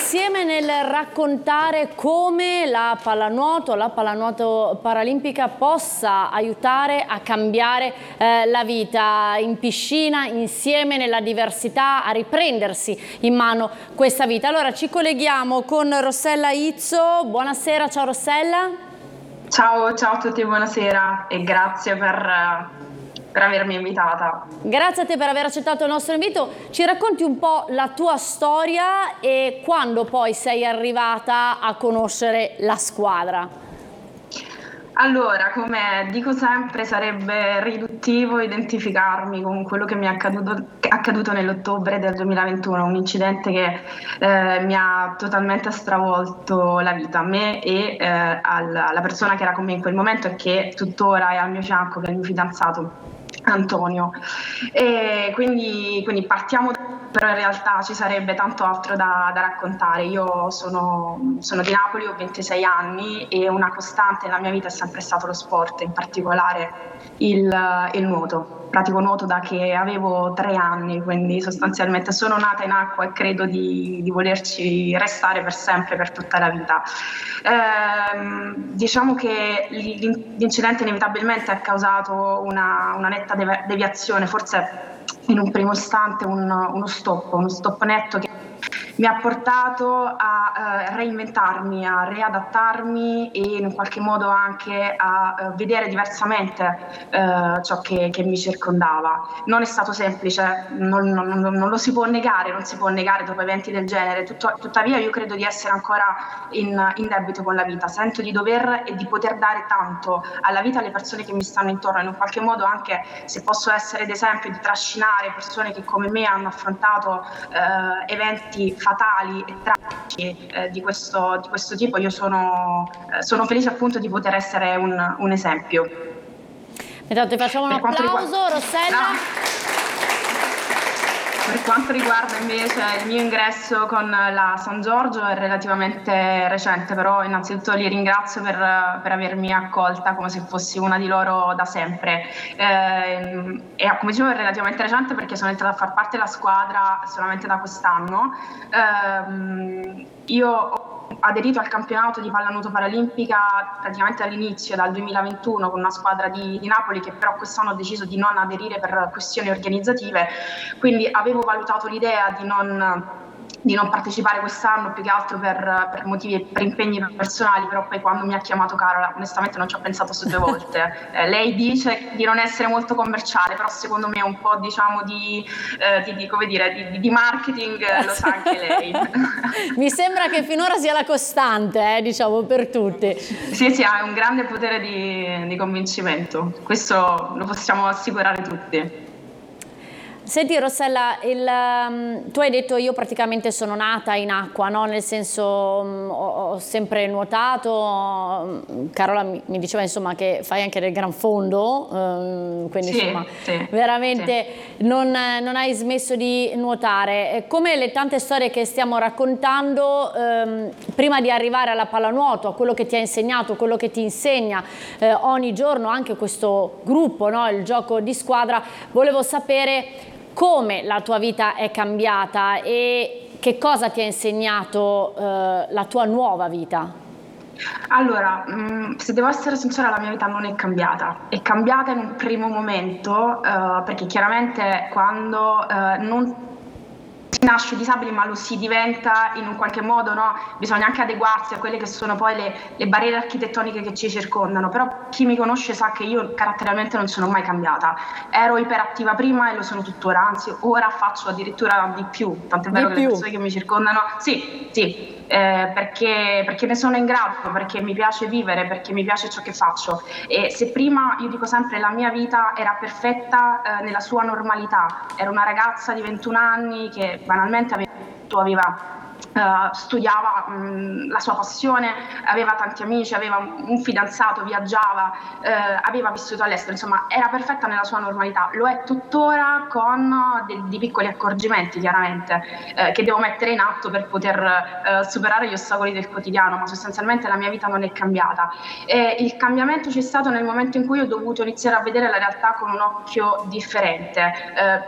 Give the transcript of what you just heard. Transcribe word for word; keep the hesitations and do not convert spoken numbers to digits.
insieme nel raccontare come la pallanuoto, la pallanuoto paralimpica possa aiutare a cambiare eh, la vita in piscina, insieme nella diversità, a riprendersi in mano questa vita. Allora ci colleghiamo con Rossella Izzo. Buonasera, ciao Rossella. Ciao, ciao a tutti, buonasera e grazie per... per avermi invitata. Grazie a te per aver accettato il nostro invito. Ci racconti un po' la tua storia e quando poi sei arrivata a conoscere la squadra? Allora, come dico sempre, sarebbe riduttivo identificarmi con quello che mi è accaduto, accaduto nell'ottobre del duemilaventuno, un incidente che eh, mi ha totalmente stravolto la vita, a me e eh, alla, alla persona che era con me in quel momento e che tuttora è al mio fianco, che è il mio fidanzato Antonio. E quindi, quindi partiamo, però in realtà ci sarebbe tanto altro da, da raccontare. Io sono, sono di Napoli, ho ventisei anni e una costante nella mia vita è sempre stato lo sport, in particolare il, il nuoto. Pratico nuoto da che avevo tre anni, quindi sostanzialmente sono nata in acqua e credo di, di volerci restare per sempre, per tutta la vita. Eh, diciamo che l'incidente inevitabilmente ha causato una, una netta devi- deviazione, forse in un primo istante un, uno stop, uno stop netto che mi ha portato a eh, reinventarmi, a riadattarmi e in qualche modo anche a eh, vedere diversamente eh, ciò che, che mi circondava. Non è stato semplice, non, non, non lo si può negare, non si può negare dopo eventi del genere. Tutto, tuttavia io credo di essere ancora in, in debito con la vita, sento di dover e di poter dare tanto alla vita, alle persone che mi stanno intorno, in un qualche modo anche, se posso essere d'esempio, di trascinare persone che come me hanno affrontato eh, eventi fatali e tragici eh, di, questo, di questo tipo. Io sono, eh, sono felice appunto di poter essere un, un esempio. Intanto ti facciamo un per applauso, riguarda... Rossella. No. Per quanto riguarda invece il mio ingresso con la San Giorgio è relativamente recente, però innanzitutto li ringrazio per, per avermi accolta come se fossi una di loro da sempre. Eh, e come dicevo è relativamente recente perché sono entrata a far parte della squadra solamente da quest'anno. Eh, io ho aderito al campionato di pallanuoto paralimpica praticamente all'inizio, dal duemilaventuno, con una squadra di, di Napoli, che però quest'anno ho deciso di non aderire per questioni organizzative, quindi avevo valutato l'idea di non di non partecipare quest'anno più che altro per, per motivi, per impegni personali, però poi quando mi ha chiamato Carola onestamente non ci ho pensato su due volte. Eh, lei dice di non essere molto commerciale, però secondo me un po' diciamo di, eh, di, di, come dire, di, di marketing eh, lo sa anche lei. Mi sembra che finora sia la costante, eh, diciamo, per tutti. Sì, sì, ha un grande potere di, di convincimento, questo lo possiamo assicurare tutti. Senti Rossella, il, um, tu hai detto io praticamente sono nata in acqua, no? Nel senso um, ho, ho sempre nuotato, um, Carola mi, mi diceva insomma che fai anche del gran fondo, um, quindi sì, insomma sì, veramente sì. non, non hai smesso di nuotare. Come le tante storie che stiamo raccontando, um, prima di arrivare alla pallanuoto, a quello che ti ha insegnato, quello che ti insegna eh, ogni giorno anche questo gruppo, no? Il gioco di squadra, volevo sapere come la tua vita è cambiata e che cosa ti ha insegnato eh, la tua nuova vita? Allora, mh, se devo essere sincera, la mia vita non è cambiata. È cambiata in un primo momento, eh, perché chiaramente quando eh, non si nasce disabili ma lo si diventa in un qualche modo, no? Bisogna anche adeguarsi a quelle che sono poi le, le barriere architettoniche che ci circondano, però chi mi conosce sa che io caratterialmente non sono mai cambiata. Ero iperattiva prima e lo sono tuttora, anzi ora faccio addirittura di più, tant'è vero che le persone che mi circondano, sì, sì, eh, perché, perché ne sono in grado, perché mi piace vivere, perché mi piace ciò che faccio. E se prima, io dico sempre, la mia vita era perfetta eh, nella sua normalità, ero una ragazza di ventuno anni che banalmente aveva, aveva Uh, studiava mh, la sua passione, aveva tanti amici, aveva un, un fidanzato, viaggiava, uh, aveva vissuto all'estero, insomma era perfetta nella sua normalità. Lo è tuttora con dei, dei piccoli accorgimenti chiaramente uh, che devo mettere in atto per poter uh, superare gli ostacoli del quotidiano, ma sostanzialmente la mia vita non è cambiata. E il cambiamento c'è stato nel momento in cui ho dovuto iniziare a vedere la realtà con un occhio differente. Uh,